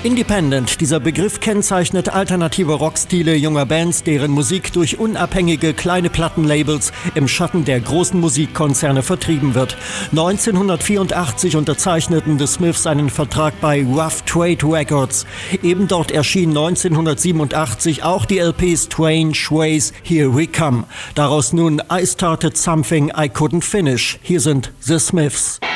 Independent, dieser Begriff kennzeichnet alternative Rockstile junger Bands, deren Musik durch unabhängige kleine Plattenlabels im Schatten der großen Musikkonzerne vertrieben wird. 1984 unterzeichneten The Smiths einen Vertrag bei Rough Trade Records. Eben dort erschien 1987 auch die LPs Twain, Shways, Here We Come. Daraus nun I Started Something I Couldn't Finish. Hier sind The Smiths.